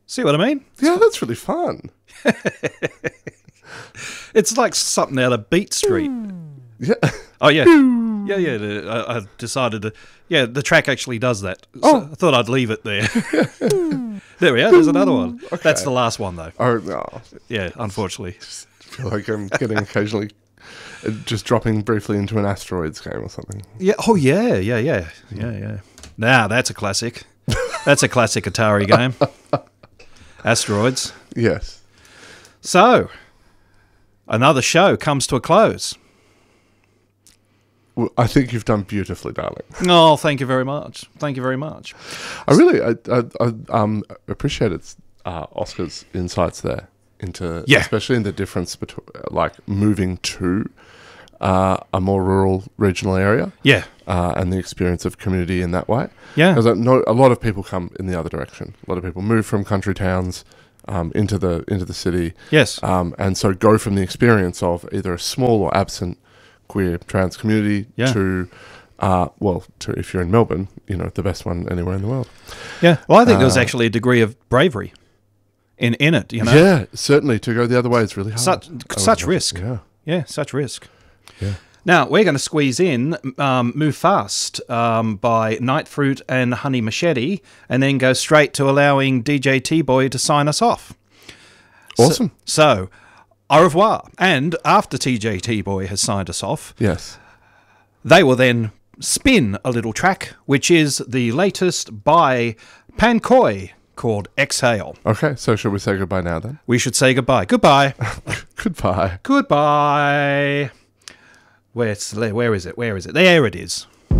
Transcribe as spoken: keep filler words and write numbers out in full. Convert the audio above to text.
See what I mean? Yeah, that's really fun. It's like something out of Beat Street. Yeah. Oh, yeah. Yeah, yeah. the- I, I decided to... Yeah, the track actually does that. So Oh. I thought I'd leave it there. There we are. There's another one. That's the last one, though. Oh, no. Yeah, unfortunately. I feel like I'm getting occasionally uh, just dropping briefly into an asteroids game or something. Yeah. Oh, yeah, yeah, yeah. Yeah, yeah. Now, that's a classic. That's a classic Atari game. Asteroids. Yes. So, another show comes to a close. Well, I think you've done beautifully, darling. Oh, thank you very much. Thank you very much. I really I, I, I um, appreciated uh, Oscar's insights there into, Yeah. especially in the difference between like moving to uh, a more rural regional area. Yeah. Uh, and the experience of community in that way. Yeah. Because I know a lot of people come in the other direction. A lot of people move from country towns um, into the into the city. Yes. Um, and so go from the experience of either a small or absent queer trans community Yeah. to, uh, well, to if you're in Melbourne, you know, the best one anywhere in the world. Yeah. Well, I think there was Uh, actually a degree of bravery in, in it, you know? Yeah, certainly. To go the other way is really hard. Such, I would such imagine. risk. Yeah. Yeah, such risk. Yeah. Now, we're going to squeeze in um, Move Fast um, by Night Fruit and Honey Machete, and then go straight to allowing D J T-Boy to sign us off. Awesome. So, so, au revoir. And after T J T-Boy has signed us off, Yes. they will then spin a little track, which is the latest by Pankoi, called Exhale. Okay, so shall we say goodbye now then? We should say goodbye. Goodbye. Goodbye. Goodbye. Where's, where is it? Where is it? There it is.